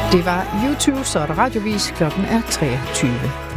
Det var YouTube, så er der radiovis. Klokken er 23.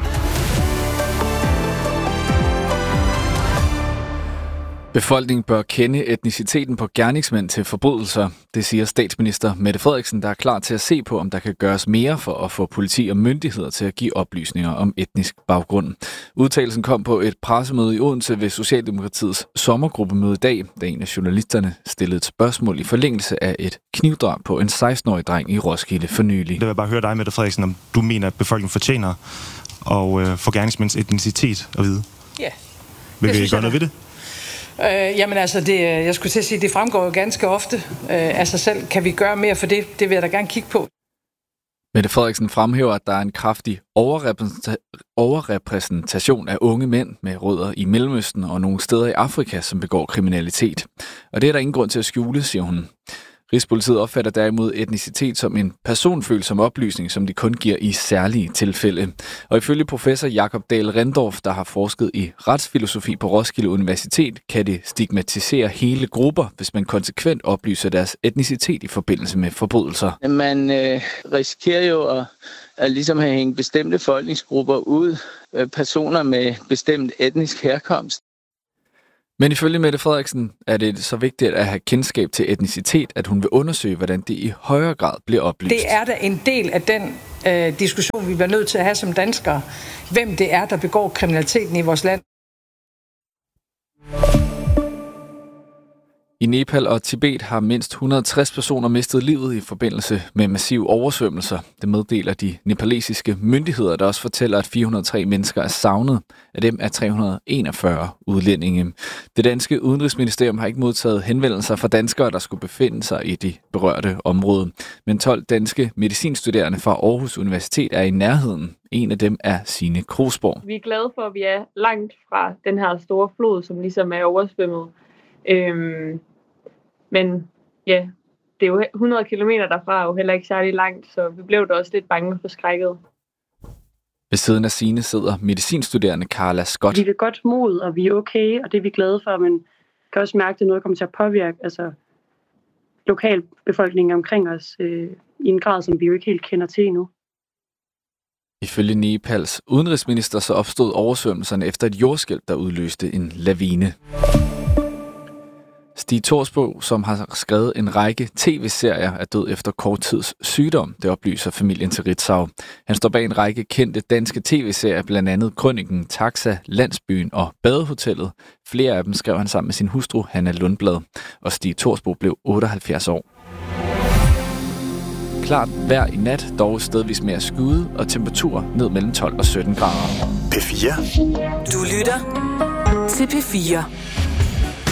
Befolkningen bør kende etniciteten på gerningsmænd til forbrydelser. Det siger statsminister Mette Frederiksen, der er klar til at se på, om der kan gøres mere for at få politi og myndigheder til at give oplysninger om etnisk baggrund. Udtalelsen kom på et pressemøde i Odense ved Socialdemokratiets sommergruppemøde i dag, da en af journalisterne stillede et spørgsmål i forlængelse af et knivdrab på en 16-årig dreng i Roskilde for nylig. Det vil jeg bare høre dig, Mette Frederiksen, om du mener, at befolkningen fortjener at få gerningsmænds etnicitet at vide. Ja. Vil vi gøre noget ved det? Jamen altså, jeg skulle til at sige, det fremgår jo ganske ofte af sig selv. Kan vi gøre mere for det? Det vil jeg da gerne kigge på. Mette Frederiksen fremhæver, at der er en kraftig overrepræsentation af unge mænd med rødder i Mellemøsten og nogle steder i Afrika, som begår kriminalitet. Og det er der ingen grund til at skjule, siger hun. Rigspolitiet opfatter derimod etnicitet som en personfølsom oplysning, som de kun giver i særlige tilfælde. Og ifølge professor Jakob Dahl Rendorf, der har forsket i retsfilosofi på Roskilde Universitet, kan det stigmatisere hele grupper, hvis man konsekvent oplyser deres etnicitet i forbindelse med forbrydelser. Man risikerer jo at ligesom have hængt bestemte befolkningsgrupper ud, personer med bestemt etnisk herkomst. Men ifølge Mette Frederiksen er det så vigtigt at have kendskab til etnicitet, at hun vil undersøge, hvordan det i højere grad bliver oplyst. Det er da en del af den diskussion, vi bliver nødt til at have som danskere. Hvem det er, der begår kriminaliteten i vores land. I Nepal og Tibet har mindst 160 personer mistet livet i forbindelse med massive oversvømmelser. Det meddeler de nepalesiske myndigheder, der også fortæller, at 403 mennesker er savnet. Af dem er 341 udlændinge. Det danske udenrigsministerium har ikke modtaget henvendelser fra danskere, der skulle befinde sig i de berørte område. Men 12 danske medicinstuderende fra Aarhus Universitet er i nærheden. En af dem er Signe Krogsborg. Vi er glade for, at vi er langt fra den her store flod, som ligesom er oversvømmet. Men ja, det er jo 100 kilometer derfra, og heller ikke særlig langt, så vi blev da også lidt bange og forskrækket. Ved siden af Signe sidder medicinstuderende Carla Scott. Vi er godt mod, og vi er okay, og det er vi glade for, men kan også mærke, at det er noget, der kommer til at påvirke lokalbefolkningen omkring os i en grad, som vi jo ikke helt kender til endnu. Ifølge Nepals udenrigsminister så opstod oversvømmelserne efter et jordskælv, der udløste en lavine. Stig Thorsbo, som har skrevet en række tv-serier, er død efter kort tids sygdom, det oplyser familien til Ritzau. Han står bag en række kendte danske tv-serier, blandt andet Krøniken, Taxa, Landsbyen og Badehotellet. Flere af dem skrev han sammen med sin hustru, Hanna Lundblad, og Stig Thorsbo blev 78 år. Klart vejr i nat, dog stedvis mere skyde, og temperaturer ned mellem 12 og 17 grader. P4. Du lytter til P4.